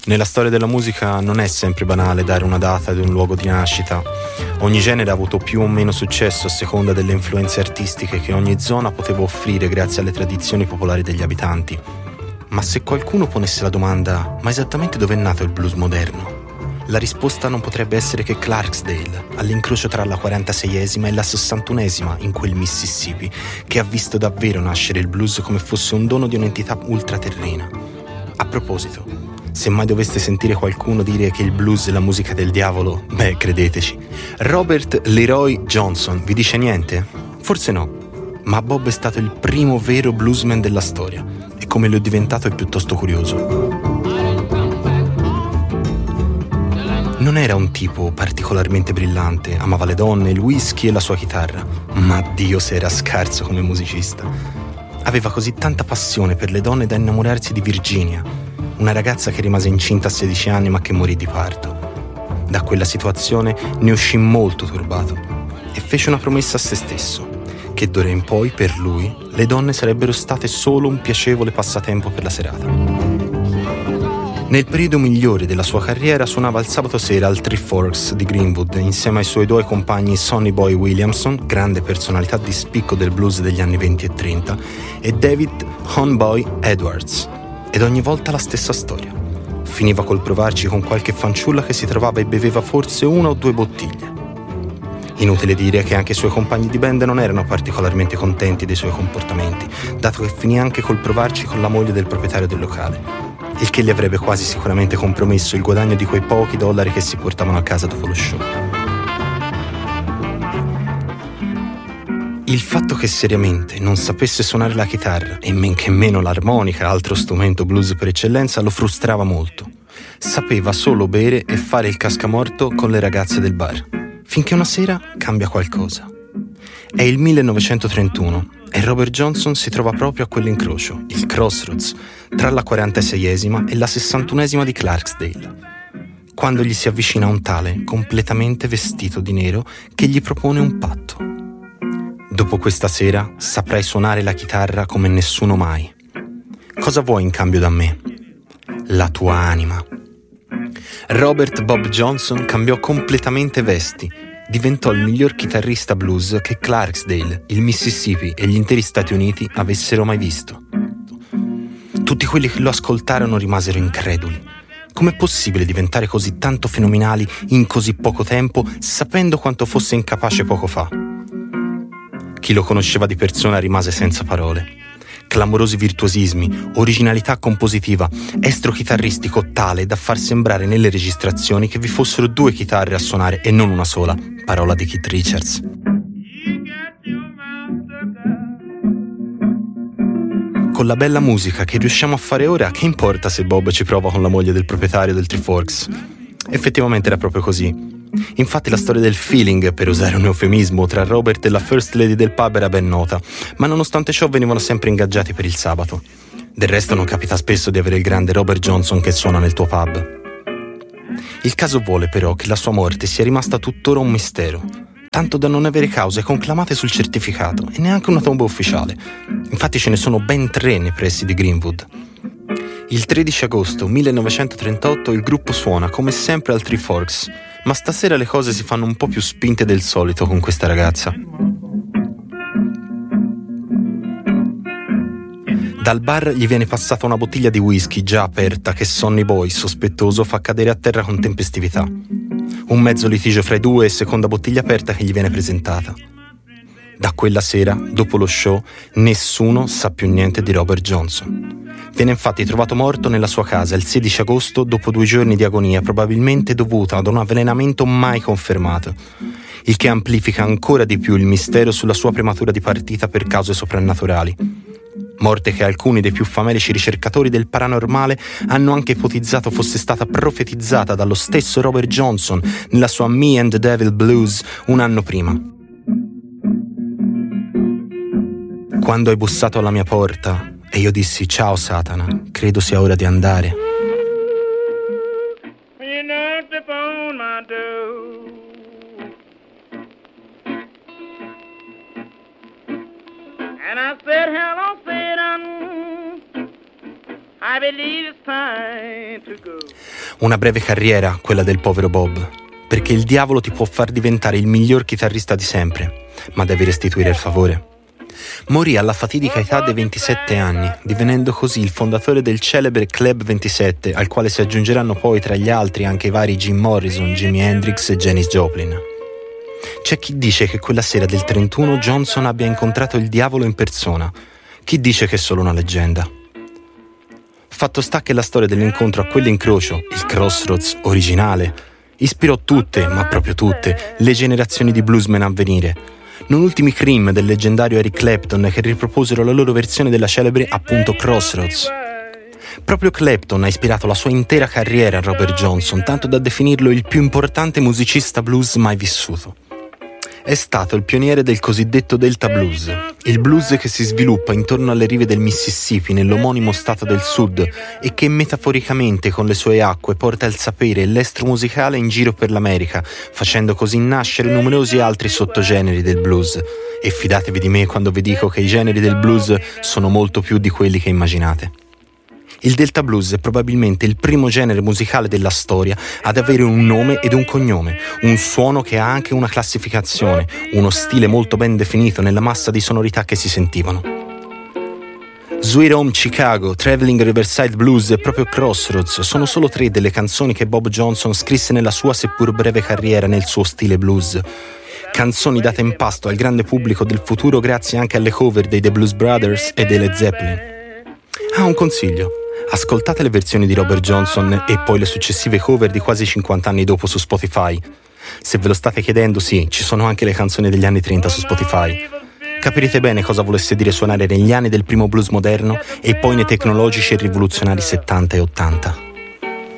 Nella storia della musica non è sempre banale dare una data ed un luogo di nascita. Ogni genere ha avuto più o meno successo a seconda delle influenze artistiche che ogni zona poteva offrire grazie alle tradizioni popolari degli abitanti. Ma se qualcuno ponesse la domanda: ma esattamente dove è nato il blues moderno? La risposta non potrebbe essere che Clarksdale, all'incrocio tra la 46esima e la 61esima in quel Mississippi, che ha visto davvero nascere il blues come fosse un dono di un'entità ultraterrena. A proposito, se mai doveste sentire qualcuno dire che il blues è la musica del diavolo, beh, credeteci. Robert Leroy Johnson vi dice niente? Forse no, ma Bob è stato il primo vero bluesman della storia e come lo è diventato è piuttosto curioso. Non era un tipo particolarmente brillante, amava le donne, il whisky e la sua chitarra, ma Dio se era scarso come musicista. Aveva così tanta passione per le donne da innamorarsi di Virginia, una ragazza che rimase incinta a 16 anni ma che morì di parto. Da quella situazione ne uscì molto turbato e fece una promessa a se stesso, che d'ora in poi per lui le donne sarebbero state solo un piacevole passatempo per la serata. Nel periodo migliore della sua carriera suonava il sabato sera al Three Forks di Greenwood insieme ai suoi due compagni Sonny Boy Williamson, grande personalità di spicco del blues degli anni 20 e 30, e David Homeboy Edwards. Ed ogni volta la stessa storia. Finiva col provarci con qualche fanciulla che si trovava e beveva forse una o due bottiglie. Inutile dire che anche i suoi compagni di band non erano particolarmente contenti dei suoi comportamenti, dato che finì anche col provarci con la moglie del proprietario del locale, il che gli avrebbe quasi sicuramente compromesso il guadagno di quei pochi dollari che si portavano a casa dopo lo show. Il fatto che seriamente non sapesse suonare la chitarra e men che meno l'armonica, altro strumento blues per eccellenza, lo frustrava molto. Sapeva solo bere e fare il cascamorto con le ragazze del bar, finché una sera cambia qualcosa. È il 1931 e Robert Johnson si trova proprio a quell'incrocio, il Crossroads, tra la 46esima e la 61esima di Clarksdale, quando gli si avvicina un tale completamente vestito di nero che gli propone un patto. Dopo questa sera saprai suonare la chitarra come nessuno mai. Cosa vuoi in cambio da me? La tua anima. Robert Bob Johnson cambiò completamente vesti. Diventò il miglior chitarrista blues che Clarksdale, il Mississippi e gli interi Stati Uniti avessero mai visto. Tutti quelli che lo ascoltarono rimasero increduli. Com'è possibile diventare così tanto fenomenali in così poco tempo, sapendo quanto fosse incapace poco fa? Chi lo conosceva di persona rimase senza parole. Clamorosi virtuosismi, originalità compositiva, estro chitarristico tale da far sembrare nelle registrazioni che vi fossero due chitarre a suonare e non una sola, parola di Keith Richards. Con la bella musica che riusciamo a fare ora, che importa se Bob ci prova con la moglie del proprietario del Three Forks? Effettivamente era proprio così. Infatti la storia del feeling, per usare un eufemismo, tra Robert e la First Lady del pub era ben nota, ma nonostante ciò venivano sempre ingaggiati per il sabato. Del resto non capita spesso di avere il grande Robert Johnson che suona nel tuo pub. Il caso vuole però che la sua morte sia rimasta tuttora un mistero, tanto da non avere cause conclamate sul certificato e neanche una tomba ufficiale. Infatti ce ne sono ben 3 nei pressi di Greenwood. Il 13 agosto 1938 il gruppo suona come sempre al Three Forks, ma stasera le cose si fanno un po' più spinte del solito con questa ragazza. Dal bar gli viene passata una bottiglia di whisky già aperta che Sonny Boy, sospettoso, fa cadere a terra con tempestività. Un mezzo litigio fra i due e seconda bottiglia aperta che gli viene presentata. Da quella sera, dopo lo show, nessuno sa più niente di Robert Johnson. Viene infatti trovato morto nella sua casa il 16 agosto dopo 2 giorni di agonia, probabilmente dovuta ad un avvelenamento mai confermato, il che amplifica ancora di più il mistero sulla sua prematura dipartita per cause soprannaturali. Morte che alcuni dei più famelici ricercatori del paranormale hanno anche ipotizzato fosse stata profetizzata dallo stesso Robert Johnson nella sua Me and the Devil Blues un anno prima. Quando hai bussato alla mia porta e io dissi ciao Satana, credo sia ora di andare. And I said, hello, Satan. I believe Una breve carriera, quella del povero Bob, perché il diavolo ti può far diventare il miglior chitarrista di sempre, ma devi restituire il favore. Morì alla fatidica età dei 27 anni, divenendo così il fondatore del celebre Club 27, al quale si aggiungeranno poi tra gli altri anche i vari Jim Morrison, Jimi Hendrix e Janis Joplin. C'è chi dice che quella sera del 31 Johnson abbia incontrato il diavolo in persona, chi dice che è solo una leggenda. Fatto sta che la storia dell'incontro a quell'incrocio, il Crossroads originale, ispirò tutte, ma proprio tutte, le generazioni di bluesmen a venire. Non ultimi Cream del leggendario Eric Clapton che riproposero la loro versione della celebre appunto Crossroads. Proprio Clapton ha ispirato la sua intera carriera a Robert Johnson, tanto da definirlo il più importante musicista blues mai vissuto. È stato il pioniere del cosiddetto Delta Blues, il blues che si sviluppa intorno alle rive del Mississippi nell'omonimo stato del sud e che metaforicamente con le sue acque porta il sapere e l'estro musicale in giro per l'America, facendo così nascere numerosi altri sottogeneri del blues. E fidatevi di me quando vi dico che i generi del blues sono molto più di quelli che immaginate. Il Delta Blues è probabilmente il primo genere musicale della storia ad avere un nome ed un cognome, un suono che ha anche una classificazione, uno stile molto ben definito nella massa di sonorità che si sentivano. Sweet Home Chicago, Traveling Riverside Blues e proprio Crossroads sono solo 3 delle canzoni che Bob Johnson scrisse nella sua seppur breve carriera nel suo stile blues. Canzoni date in pasto al grande pubblico del futuro grazie anche alle cover dei The Blues Brothers e dei Led Zeppelin. Un consiglio. Ascoltate le versioni di Robert Johnson e poi le successive cover di quasi 50 anni dopo su Spotify. Se ve lo state chiedendo, sì, ci sono anche le canzoni degli anni 30 su Spotify. Capirete bene cosa volesse dire suonare negli anni del primo blues moderno e poi nei tecnologici e rivoluzionari 70 e 80.